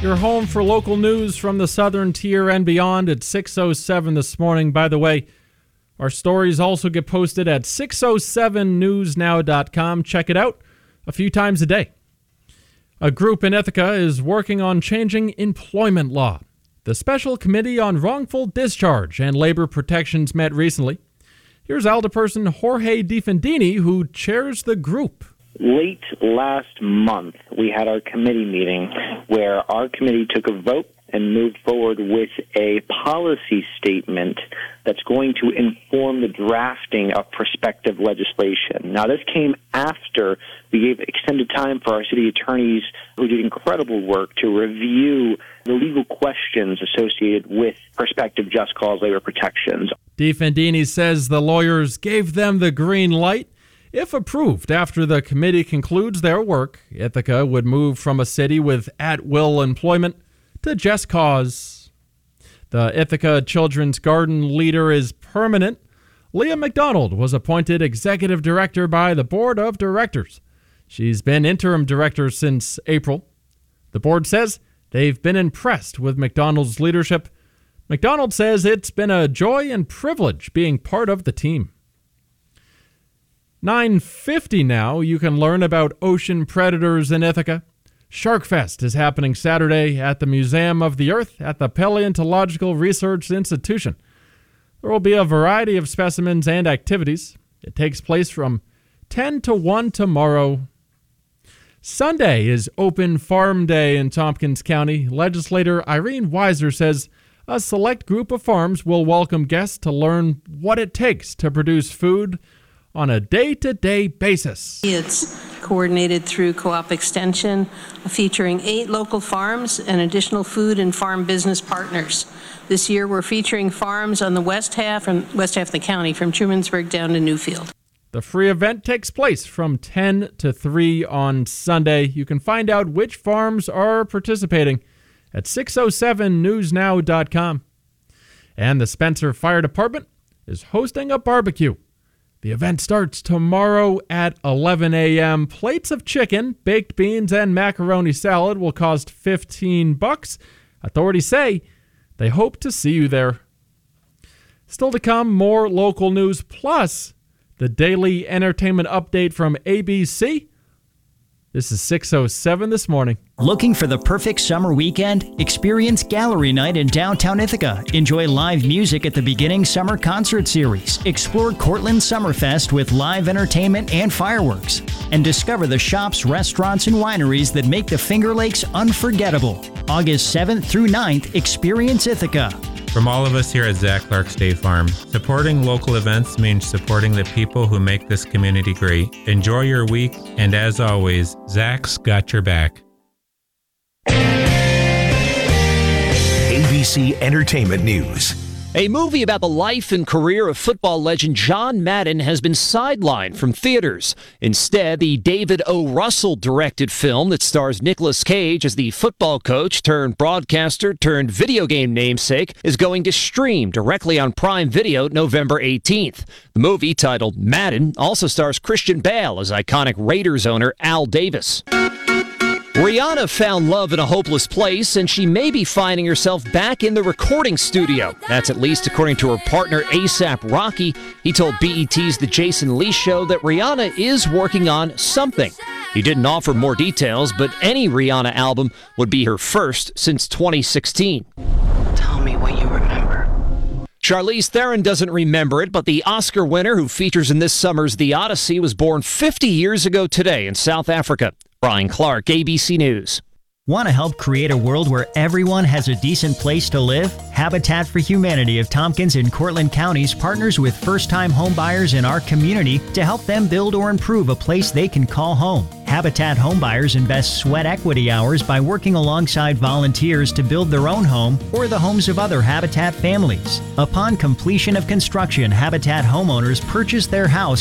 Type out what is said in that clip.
You're home for local news from the Southern Tier and beyond at 6:07 this morning. By the way, our stories also get posted at 607newsnow.com. Check it out a few times a day. A group in Ithaca is working on changing employment law. The Special Committee on Wrongful Discharge and Labor Protections met recently. Here's Alderperson Jorge DiFendini, who chairs the group. Late last month, we had our committee meeting where our committee took a vote and moved forward with a policy statement that's going to inform the drafting of prospective legislation. Now, this came after we gave extended time for our city attorneys, who did incredible work, to review the legal questions associated with prospective just cause labor protections. DiFendini says the lawyers gave them the green light. If approved after the committee concludes their work, Ithaca would move from a city with at-will employment to just cause. The Ithaca Children's Garden leader is permanent. Leah McDonald was appointed executive director by the board of directors. She's been interim director since April. The board says they've been impressed with McDonald's leadership. McDonald says it's been a joy and privilege being part of the team. 9:50 now, you can learn about ocean predators in Ithaca. SharkFest is happening Saturday at the Museum of the Earth at the Paleontological Research Institution. There will be a variety of specimens and activities. It takes place from 10 to 1 tomorrow. Sunday is Open Farm Day in Tompkins County. Legislator Irene Weiser says a select group of farms will welcome guests to learn what it takes to produce food on a day-to-day basis. It's coordinated through Co-op Extension, featuring 8 local farms and additional food and farm business partners. This year we're featuring farms on the west half of the county, from Trumansburg down to Newfield. The free event takes place from 10 to 3 on Sunday. You can find out which farms are participating at 607newsnow.com. And the Spencer Fire Department is hosting a barbecue. The event starts tomorrow at 11 a.m. Plates of chicken, baked beans, and macaroni salad will cost $15. Authorities say they hope to see you there. Still to come, more local news, plus the daily entertainment update from ABC. This is 6:07 this morning. Looking for the perfect summer weekend? Experience Gallery Night in downtown Ithaca. Enjoy live music at the Beginning Summer Concert Series. Explore Cortland Summerfest with live entertainment and fireworks. And discover the shops, restaurants, and wineries that make the Finger Lakes unforgettable. August 7th through 9th, experience Ithaca. From all of us here at Zach Clark State Farm, supporting local events means supporting the people who make this community great. Enjoy your week, and as always, Zach's got your back. ABC Entertainment News. A movie about the life and career of football legend John Madden has been sidelined from theaters. Instead, the David O. Russell directed film that stars Nicolas Cage as the football coach turned broadcaster turned video game namesake is going to stream directly on Prime Video November 18th. The movie, titled Madden, also stars Christian Bale as iconic Raiders owner Al Davis. Rihanna found love in a hopeless place, and she may be finding herself back in the recording studio. That's at least according to her partner A$AP Rocky. He told BET's The Jason Lee Show that Rihanna is working on something. He didn't offer more details, but any Rihanna album would be her first since 2016. Tell me what you remember. Charlize Theron doesn't remember it, but the Oscar winner who features in this summer's The Odyssey was born 50 years ago today in South Africa. Brian Clark, ABC News. Want to help create a world where everyone has a decent place to live? Habitat for Humanity of Tompkins and Cortland Counties partners with first-time home buyers in our community to help them build or improve a place they can call home. Habitat homebuyers invest sweat equity hours by working alongside volunteers to build their own home or the homes of other Habitat families. Upon completion of construction, Habitat homeowners purchase their house